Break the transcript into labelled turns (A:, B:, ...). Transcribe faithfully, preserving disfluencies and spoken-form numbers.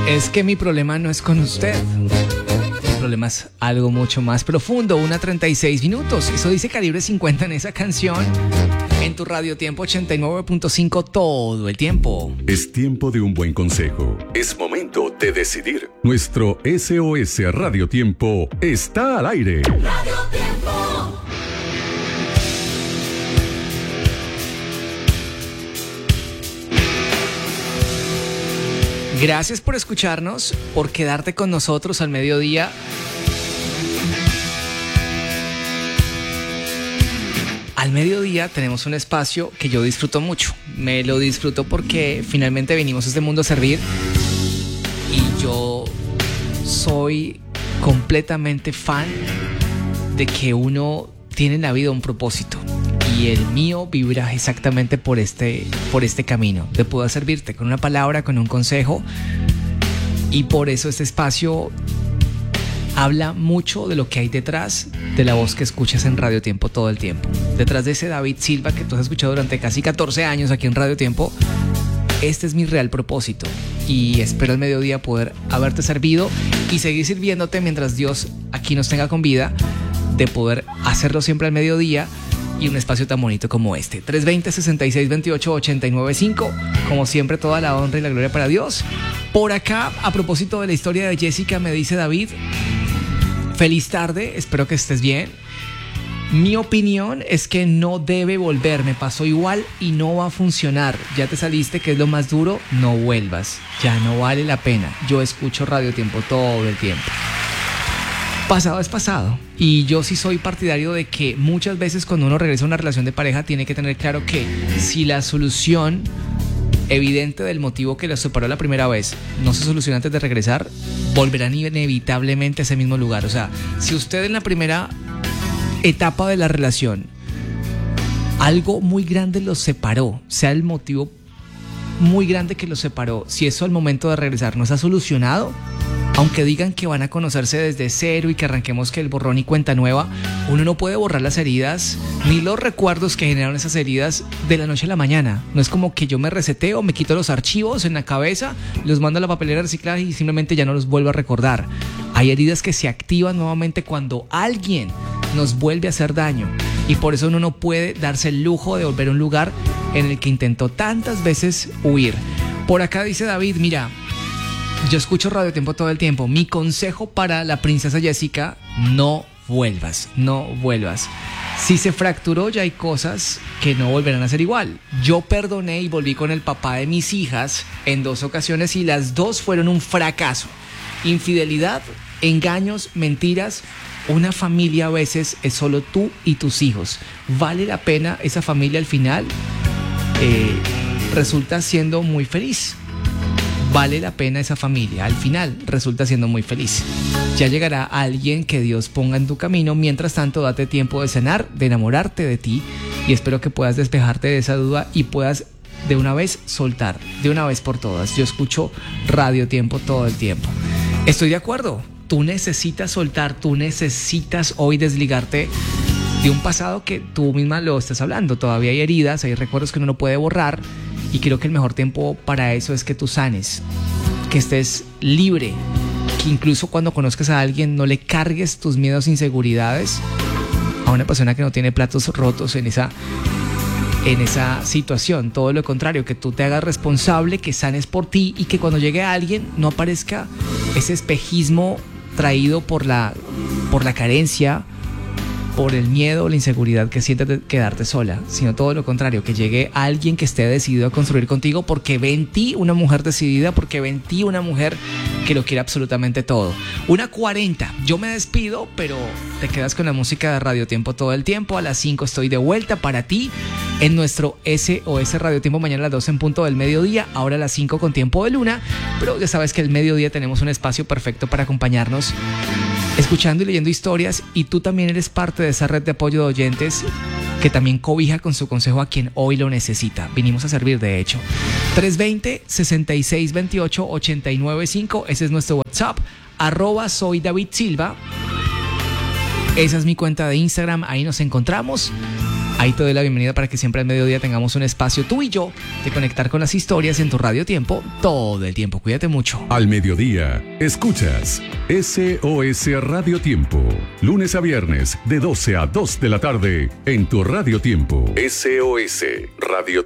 A: Es que mi problema no es con usted. Mi problema es algo mucho más profundo. Una treinta y seis minutos. Eso dice Calibre cincuenta en esa canción. En tu Radio Tiempo ochenta y nueve punto cinco todo el tiempo.
B: Es tiempo de un buen consejo. Es momento de decidir. Nuestro S O S Radio Tiempo está al aire.
C: Radio Tiempo.
A: Gracias por escucharnos, por quedarte con nosotros al mediodía. Al mediodía tenemos un espacio que yo disfruto mucho. Me lo disfruto porque finalmente venimos a este mundo a servir. Y yo soy completamente fan de que uno tiene en la vida un propósito. Y el mío vibra exactamente por este, por este camino, de poder servirte con una palabra, con un consejo. Y por eso este espacio habla mucho de lo que hay detrás de la voz que escuchas en Radio Tiempo todo el tiempo. Detrás de ese David Silva que tú has escuchado durante casi catorce años aquí en Radio Tiempo, este es mi real propósito. Y espero al mediodía poder haberte servido y seguir sirviéndote mientras Dios aquí nos tenga con vida, de poder hacerlo siempre al mediodía. Y un espacio tan bonito como este. tres veinte, sesenta y seis veintiocho, ochenta y nueve cinco. Como siempre, toda la honra y la gloria para Dios. Por acá, a propósito de la historia de Jessica, me dice David: feliz tarde, espero que estés bien. Mi opinión es que no debe volver. Me pasó igual y no va a funcionar. Ya te saliste, que es lo más duro. No vuelvas. Ya no vale la pena. Yo escucho Radio Tiempo todo el tiempo. Pasado es pasado. Y yo sí soy partidario de que muchas veces cuando uno regresa a una relación de pareja tiene que tener claro que si la solución evidente del motivo que los separó la primera vez no se soluciona antes de regresar, volverán inevitablemente a ese mismo lugar. O sea, si usted en la primera etapa de la relación algo muy grande los separó, sea el motivo muy grande que los separó, si eso al momento de regresar no se ha solucionado, aunque digan que van a conocerse desde cero y que arranquemos que el borrón y cuenta nueva, uno no puede borrar las heridas ni los recuerdos que generaron esas heridas de la noche a la mañana. No es como que yo me reseteo, me quito los archivos en la cabeza, los mando a la papelera reciclada y simplemente ya no los vuelvo a recordar. Hay heridas que se activan nuevamente cuando alguien nos vuelve a hacer daño. Y por eso uno no puede darse el lujo de volver a un lugar en el que intentó tantas veces huir. Por acá dice David, mira, yo escucho Radio Tiempo todo el tiempo. Mi consejo para la princesa Jessica: no vuelvas, no vuelvas. Si se fracturó, ya hay cosas que no volverán a ser igual. Yo perdoné y volví con el papá de mis hijas en dos ocasiones y las dos fueron un fracaso. Infidelidad, engaños, mentiras. Una familia a veces es solo tú y tus hijos. ¿Vale la pena esa familia al final? Eh, resulta siendo muy feliz. Vale la pena esa familia, al final resulta siendo muy feliz. Ya llegará alguien que Dios ponga en tu camino. Mientras tanto, date tiempo de sanar, de enamorarte de ti, y espero que puedas despejarte de esa duda y puedas de una vez soltar, de una vez por todas. Yo escucho Radio Tiempo todo el tiempo. Estoy de acuerdo, tú necesitas soltar, tú necesitas hoy desligarte de un pasado que tú misma lo estás hablando. Todavía hay heridas, hay recuerdos que uno no puede borrar. Y creo que el mejor tiempo para eso es que tú sanes, que estés libre, que incluso cuando conozcas a alguien no le cargues tus miedos e inseguridades a una persona que no tiene platos rotos en esa, en esa situación. Todo lo contrario, que tú te hagas responsable, que sanes por ti y que cuando llegue a alguien no aparezca ese espejismo traído por la, por la carencia, por el miedo, la inseguridad que sientes de quedarte sola, sino todo lo contrario, que llegue alguien que esté decidido a construir contigo porque ve en ti una mujer decidida, porque ve en ti una mujer que lo quiere absolutamente todo. Una cuarenta, yo me despido, pero te quedas con la música de Radio Tiempo todo el tiempo. A las cinco estoy de vuelta para ti en nuestro S O S Radio Tiempo, mañana a las doce en punto del mediodía, ahora a las cinco con tiempo de luna, pero ya sabes que el mediodía tenemos un espacio perfecto para acompañarnos escuchando y leyendo historias, y tú también eres parte de esa red de apoyo de oyentes que también cobija con su consejo a quien hoy lo necesita. Vinimos a servir, de hecho. tres veinte, sesenta y seis veintiocho, ochenta y nueve cinco, ese es nuestro WhatsApp. Arroba soy David Silva. Esa es mi cuenta de Instagram, ahí nos encontramos. Ahí te doy la bienvenida para que siempre al mediodía tengamos un espacio tú y yo de conectar con las historias en tu Radio Tiempo todo el tiempo. Cuídate mucho.
B: Al mediodía, escuchas S O S Radio Tiempo. Lunes a viernes, de doce a dos de la tarde, en tu Radio Tiempo. S O S Radio Tiempo.